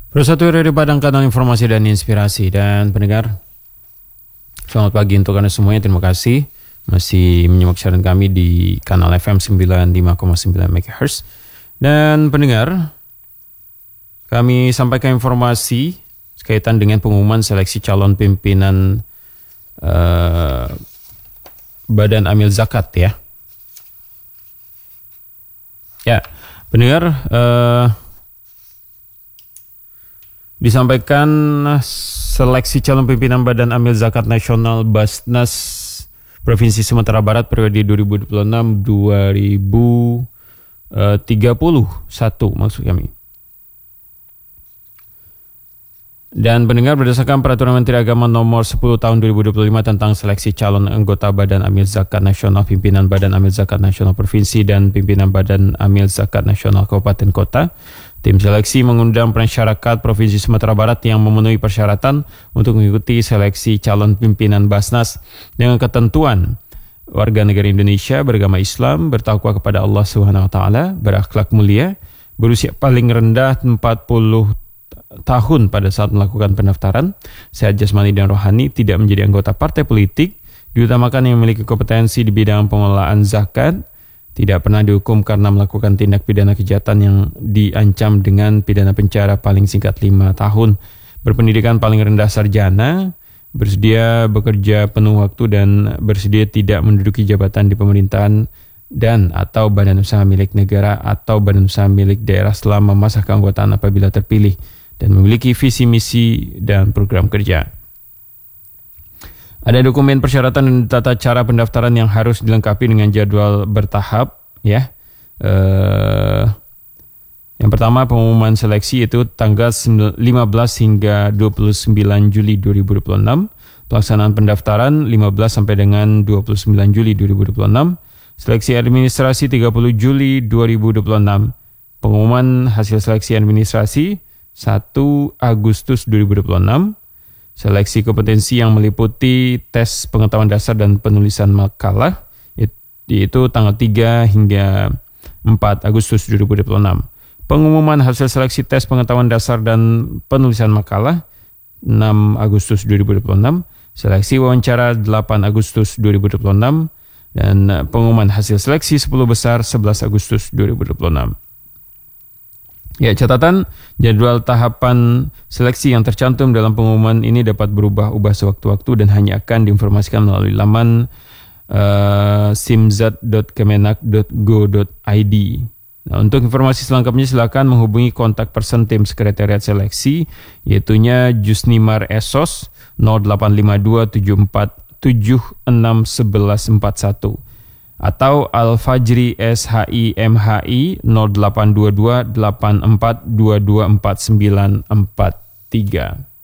Bersatu dari Padang, kanal informasi dan inspirasi. Dan pendengar, selamat pagi untuk Anda semuanya. Terima kasih masih menyimak siaran kami di kanal FM 95,9 MHz. Dan pendengar, kami sampaikan informasi kaitan dengan pengumuman seleksi calon pimpinan Badan Amil Zakat ya. Ya, pendengar, disampaikan seleksi calon pimpinan Badan Amil Zakat Nasional Basnas Provinsi Sumatera Barat periode 2026-2031 maksud kami. Dan pendengar, berdasarkan Peraturan Menteri Agama Nomor 10 Tahun 2025 tentang seleksi calon anggota Badan Amil Zakat Nasional, pimpinan Badan Amil Zakat Nasional Provinsi dan pimpinan Badan Amil Zakat Nasional Kabupaten Kota, tim seleksi mengundang masyarakat Provinsi Sumatera Barat yang memenuhi persyaratan untuk mengikuti seleksi calon pimpinan Basnas dengan ketentuan warga negara Indonesia, beragama Islam, bertakwa kepada Allah Subhanahu wa taala, berakhlak mulia, berusia paling rendah 40 tahun pada saat melakukan pendaftaran, sehat jasmani dan rohani, tidak menjadi anggota partai politik, diutamakan yang memiliki kompetensi di bidang pengelolaan zakat, tidak pernah dihukum karena melakukan tindak pidana kejahatan yang diancam dengan pidana penjara paling singkat 5 tahun, berpendidikan paling rendah sarjana, bersedia bekerja penuh waktu dan bersedia tidak menduduki jabatan di pemerintahan dan atau badan usaha milik negara atau badan usaha milik daerah selama masa keanggotaan apabila terpilih, dan memiliki visi misi dan program kerja. Ada dokumen persyaratan dan tata cara pendaftaran yang harus dilengkapi dengan jadwal bertahap ya. Yang pertama, pengumuman seleksi itu tanggal 15 hingga 29 Juli 2026. Pelaksanaan pendaftaran 15 sampai dengan 29 Juli 2026. Seleksi administrasi 30 Juli 2026. Pengumuman hasil seleksi administrasi 1 Agustus 2026. Seleksi kompetensi yang meliputi tes pengetahuan dasar dan penulisan makalah itu tanggal 3 hingga 4 Agustus 2026. Pengumuman hasil seleksi tes pengetahuan dasar dan penulisan makalah 6 Agustus 2026. Seleksi wawancara 8 Agustus 2026 dan pengumuman hasil seleksi 10 besar 11 Agustus 2026. Ya, catatan jadwal tahapan seleksi yang tercantum dalam pengumuman ini dapat berubah-ubah sewaktu-waktu dan hanya akan diinformasikan melalui laman simzat.kemenak.go.id. Nah, untuk informasi selengkapnya silakan menghubungi kontak person tim sekretariat seleksi, yaitunya Jusnimar Esos 085274761141 atau Al-Fajri SHI-MHI 082284224943.